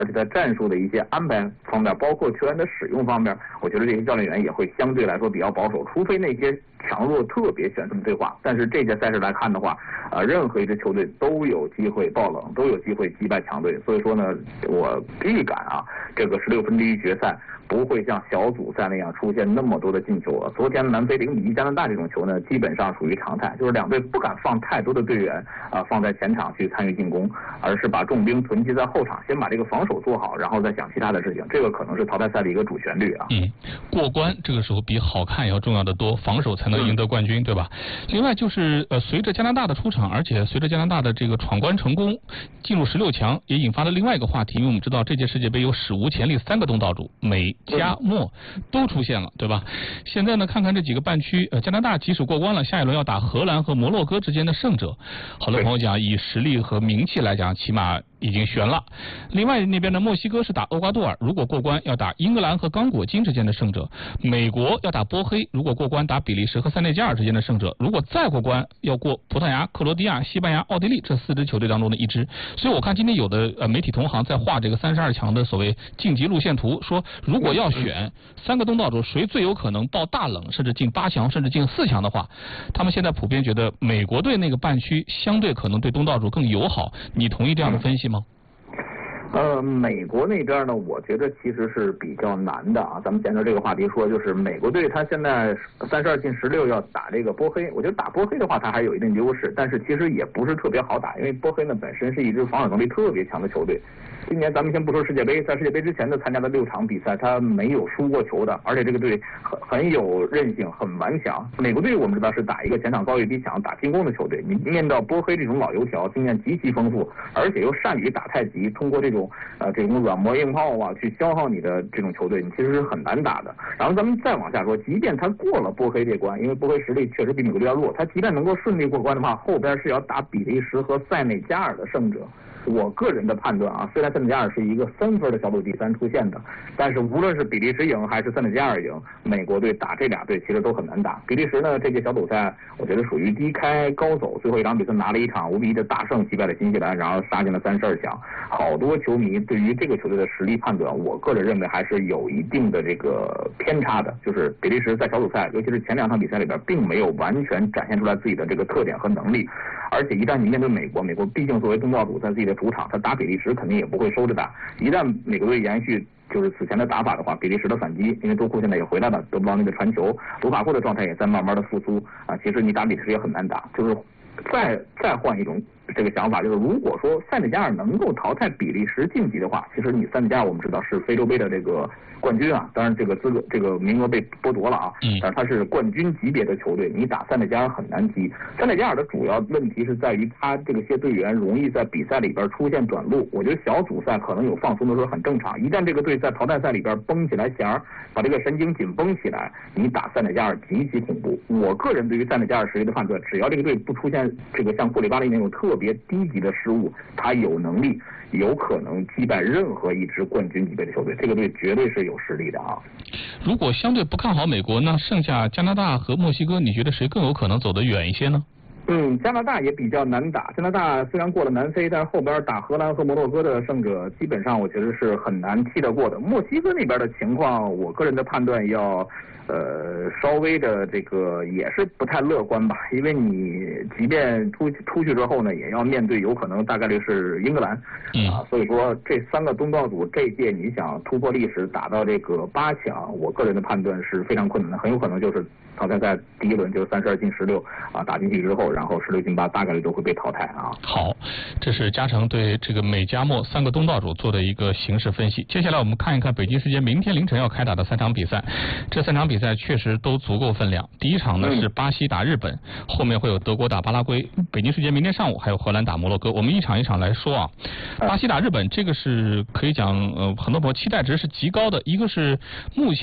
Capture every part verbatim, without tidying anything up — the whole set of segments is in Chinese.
而且在战术的一些安排方面，包括球员的使用方面，我觉得这些教练员也会相对来说比较保守，除非那些强弱特别悬殊的对话。但是这届赛事来看的话，呃，任何一支球队都有机会爆冷，都有机会击败强队。所以说呢，我预感啊，这个十六分之一决赛不会像小组赛那样出现那么多的进球啊。昨天南非零比一加拿大这种球呢，基本上属于常态，就是两队不敢放太多的队员啊、呃、放在前场去参与进攻，而是把重兵囤积在后场，先把这个防守做好，然后再想其他的事情。这个可能是淘汰赛的一个主旋律啊。 嗯，过关这个时候比好看要重要的多，防守才能赢得冠军，嗯、对吧？另外就是呃，随着加拿大的出场，而且随着加拿大的这个闯关成功，进入十六强，也引发了另外一个话题。因为我们知道这届世界杯有史无前例三个东道主，美加墨都出现了，对吧？现在呢，看看这几个半区，呃，加拿大即使过关了，下一轮要打荷兰和摩洛哥之间的胜者。好多朋友讲，以实力和名气来讲，起码已经悬了。另外那边的墨西哥是打厄瓜多尔，如果过关要打英格兰和刚果金之间的胜者；美国要打波黑，如果过关打比利时和塞内加尔之间的胜者；如果再过关要过葡萄牙、克罗地亚、西班牙、奥地利这四支球队当中的一支。所以我看今天有的呃媒体同行在画这个三十二强的所谓晋级路线图，说如果要选三个东道主谁最有可能爆大冷，甚至进八强，甚至进四强的话，他们现在普遍觉得美国队那个半区相对可能对东道主更友好。你同意这样的分析吗？ 呃，美国那边呢，我觉得其实是比较难的啊。咱们沿着这个话题说，就是美国队他现在三十二进十六要打这个波黑，我觉得打波黑的话，他还有一定优势，但是其实也不是特别好打，因为波黑呢本身是一支防守能力特别强的球队。今年咱们先不说世界杯，在世界杯之前的参加的六场比赛，他没有输过球的，而且这个队很很有韧性，很顽强。美国队我们知道是打一个前场高位逼抢、打进攻的球队，你面到波黑这种老油条，经验极其丰富，而且又善于打太极，通过这种呃这种软磨硬泡啊去消耗你的这种球队，你其实是很难打的。然后咱们再往下说，即便他过了波黑这关，因为波黑实力确实比美国队要弱，他即便能够顺利过关的话，后边是要打比利时和塞内加尔的胜者。我个人的判断啊，虽然塞内加尔是一个三分的小组第三出现的，但是无论是比利时赢还是塞内加尔赢，美国队打这俩队其实都很难打。比利时呢，这届小组赛我觉得属于低开高走，最后一场比赛拿了一场无比的大胜，击败了新西兰，然后杀进了三十二强。好多球迷对于这个球队的实力判断，我个人认为还是有一定的这个偏差的，就是比利时在小组赛，尤其是前两场比赛里边，并没有完全展现出来自己的这个特点和能力。而且一旦你面对美国，美国毕竟作为东道主，在自己的主场，他打比利时肯定也不会收着打。一旦美国队延续就是此前的打法的话，比利时的反击，因为多库现在也回来了，德布劳内的传球，卢卡库的状态也在慢慢的复苏啊。其实你打比利时也很难打，就是再再换一种这个想法，就是如果说塞内加尔能够淘汰比利时晋级的话，其实你塞内加尔我们知道是非洲杯的这个冠军啊，当然这个资格这个名额被剥夺了啊，但是他是冠军级别的球队，你打塞内加尔很难击。塞内加尔的主要问题是在于他这个些队员容易在比赛里边出现短路，我觉得小组赛可能有放松的时候很正常，一旦这个队在淘汰赛里边绷起来弦，把这个神经紧绷起来，你打塞内加尔极其恐怖。我个人对于塞内加尔实力的判断，只要这个队不出现这个像库里巴利那种特别低级的失误，他有能力有可能击败任何一支冠军级别的球队，这个队绝对是有实力的啊。 如果相对不看好美国，那剩下加拿大和墨西哥，你觉得谁更有可能走得远一些呢？ 嗯，加拿大也比较难打。加拿大虽然过了南非，但是后边打荷兰和摩洛哥的胜者，基本上我觉得是很难踢得过的。墨西哥那边的情况，我个人的判断要呃稍微的这个也是不太乐观吧，因为你即便出出去之后呢，也要面对有可能大概率是英格兰啊，所以说这三个东道主这一届你想突破历史打到这个八强，我个人的判断是非常困难的，很有可能就是淘汰赛第一轮就是三十二进十六啊，打进去之后，然后十六进八大概率都会被淘汰啊。 好，这是嘉诚对这个美加墨三个东道主做的一个形势分析。接下来我们看一看北京时间明天凌晨要开打的三场比赛，这三场比赛确实都足够分量。第一场呢是巴西打日本，后面会有德国打巴拉圭，北京时间明天上午还有荷兰打摩洛哥。我们一场一场来说啊，巴西打日本这个是可以讲呃很多朋友期待值是极高的，一个是目前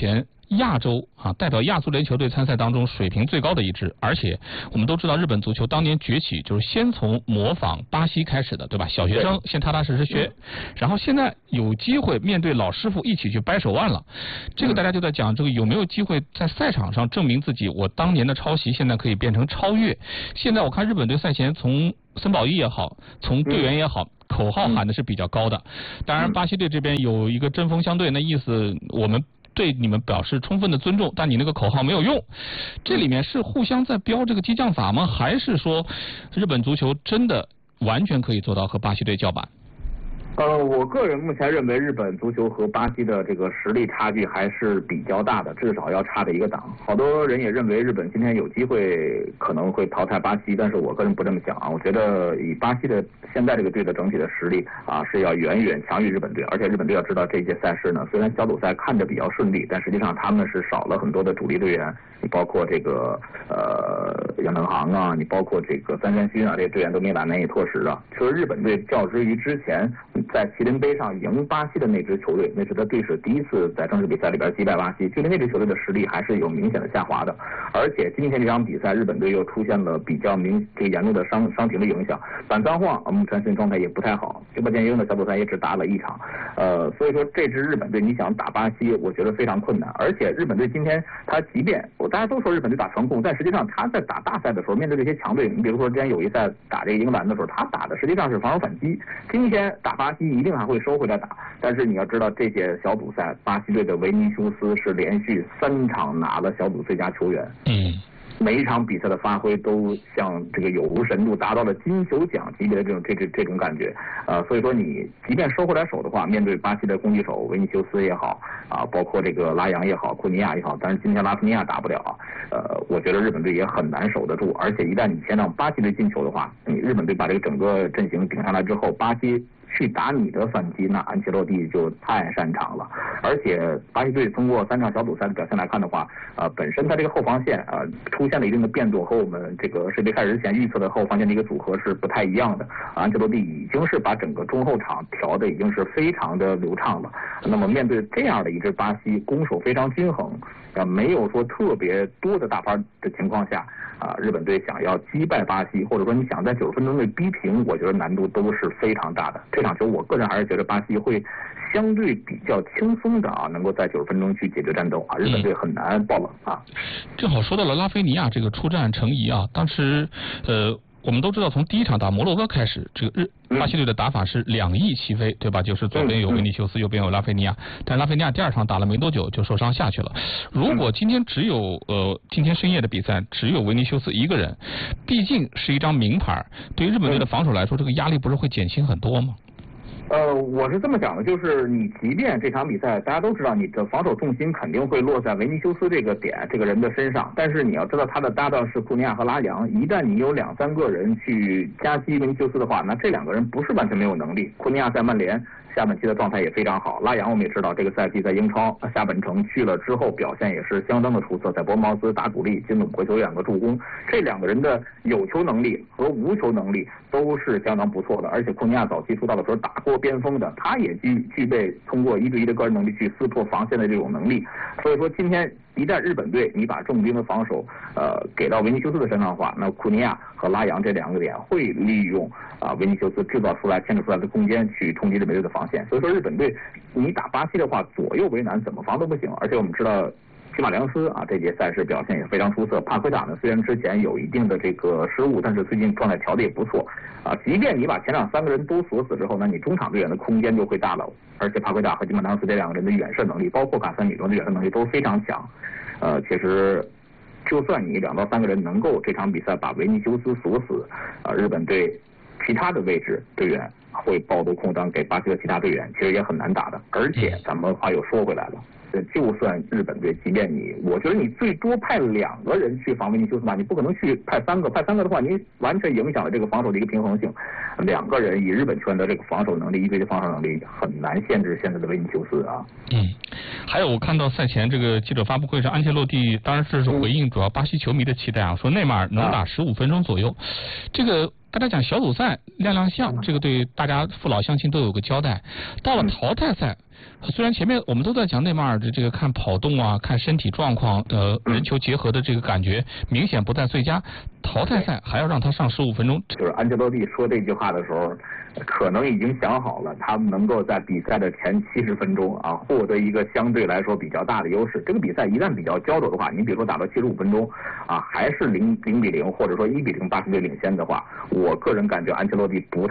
亚洲啊代表亚足联球队参赛当中水平最高的一支，而且我们都知道日本足球当年崛起就是先从模仿巴西开始的，对吧？小学生先踏踏实实学，然后现在有机会面对老师傅一起去掰手腕了。这个大家就在讲这个有没有机会在赛场上证明自己，我当年的抄袭现在可以变成超越。现在我看日本队赛前从森保一也好，从队员也好，口号喊的是比较高的。当然巴西队这边有一个针锋相对，那意思我们对你们表示充分的尊重，但你那个口号没有用。这里面是互相在标这个激将法吗？还是说日本足球真的完全可以做到和巴西队叫板？ 呃，我个人目前认为日本足球和巴西的这个实力差距还是比较大的，至少要差的一个档。好多人也认为日本今天有机会可能会淘汰巴西，但是我个人不这么想啊。我觉得以巴西的现在这个队的整体的实力啊，是要远远强于日本队。而且日本队要知道这届赛事呢，虽然小组赛看着比较顺利，但实际上他们是少了很多的主力队员。你包括这个呃杨登航啊，你包括这个三山勋啊，这些队员都没打难以拓实啊。说日本队较之于之前在麒麟杯上赢巴西的那支球队，那是他队史第一次在正式比赛里边击败巴西，距离那支球队的实力还是有明显的下滑的。而且今天这场比赛，日本队又出现了比较明这个严重的伤伤停的影响，板仓晃木川新状态也不太好，久保建英的小组赛也只打了一场，呃，所以说这支日本队你想打巴西，我觉得非常困难。而且日本队今天他即便我大家都说日本队打传控，但实际上他在打大赛的时候，面对这些强队，你比如说之前友谊赛打这个英格兰的时候，他打的实际上是防守反击。今天打巴西一定还会收回来打，但是你要知道这届小组赛，巴西队的维尼修斯是连续三场拿了小组最佳球员。 嗯。 每一场比赛的发挥都像这个有如神助，达到了金球奖级别的这种这这这种感觉，呃，所以说你即便收回来手的话，面对巴西的攻击手维尼修斯也好啊，包括这个拉扬也好，库尼亚也好，但是今天拉夫尼亚打不了，呃，我觉得日本队也很难守得住，而且一旦你先让巴西队进球的话，你日本队把这个整个阵型顶上来之后，巴西去打你的反击，那安切洛蒂就太擅长了。而且巴西队通过三场小组赛的表现来看的话，呃，本身他这个后防线啊、呃、出现了一定的变动，和我们这个世界杯开始之前预测的后防线的一个组合是不太一样的。安切洛蒂已经是把整个中后场调的已经是非常的流畅了。那么面对这样的一支巴西，攻守非常均衡，呃，没有说特别多的大牌的情况下。啊，日本队想要击败巴西，或者说你想在九十分钟内逼平，我觉得难度都是非常大的。这场球，我个人还是觉得巴西会相对比较轻松的啊，能够在九十分钟去解决战斗啊，日本队很难爆冷啊。 正好说到了拉菲尼亚这个出战成疑啊，当时呃。我们都知道，从第一场打摩洛哥开始，这个日巴西队的打法是两翼齐飞，对吧？就是左边有维尼修斯，右边有拉菲尼亚。但拉菲尼亚第二场打了没多久就受伤下去了。如果今天只有呃今天深夜的比赛只有维尼修斯一个人，毕竟是一张名牌，对于日本队的防守来说，这个压力不是会减轻很多吗？ 呃，我是这么讲的，就是你即便这场比赛大家都知道你的防守重心肯定会落在维尼修斯这个点这个人的身上，但是你要知道他的搭档是库尼亚和拉扬，一旦你有两三个人去夹击维尼修斯的话，那这两个人不是完全没有能力。库尼亚在曼联下半期的状态也非常好，拉扬我们也知道这个赛季在英超下半程去了之后表现也是相当的出色，在伯恩茅斯打主力进了五个球两个助攻，这两个人的有球能力和无球能力都是相当不错的，而且库尼亚早期出道的时候打过边锋的，他也具具备通过一对一的个人能力去撕破防线的这种能力，所以说今天一旦日本队你把重兵的防守呃给到维尼修斯的身上的话，那库尼亚和拉扬这两个点会利用啊、呃、维尼修斯制造出来牵扯出来的空间去冲击日本队的防线，所以说日本队你打巴西的话左右为难，怎么防都不行，而且我们知道基马良斯啊，这届赛事表现也非常出色。帕奎塔呢，虽然之前有一定的这个失误，但是最近状态调的也不错啊。即便你把前场三个人都锁死之后，那你中场队员的空间就会大了。而且帕奎塔和基马良斯这两个人的远射能力，包括卡森米罗的远射能力都非常强。呃，其实就算你两到三个人能够这场比赛把维尼修斯锁死，啊，日本队其他的位置队员会暴露空当给巴西的其他队员，其实也很难打的。而且咱们话又说回来了。就算日本队，即便你，我觉得你最多派两个人去防维尼修斯吧，你不可能去派三个，派三个的话，你完全影响了这个防守的一个平衡性。两个人以日本球员的这个防守能力，一对一的防守能力，很难限制现在的维尼修斯啊。 嗯，还有我看到赛前这个记者发布会上，安切洛蒂当然是回应主要巴西球迷的期待啊，说内马尔能打十五分钟左右，这个。大家讲小组赛亮亮相，这个对大家父老乡亲都有个交代。到了淘汰赛， 虽然前面我们都在讲内马尔的这个看跑动啊，看身体状况，呃，人球结合的这个感觉明显不在最佳，淘汰赛还要让他上十五分钟。 就是安切洛蒂说这句话的时候，可能已经想好了，他们能够在比赛的前七十分钟啊，获得一个相对来说比较大的优势。这个比赛一旦比较焦灼的话，你比如说打到七十五分钟啊，还是零零比零，或者说一比零巴斯队领先的话，我个人感觉安切洛蒂不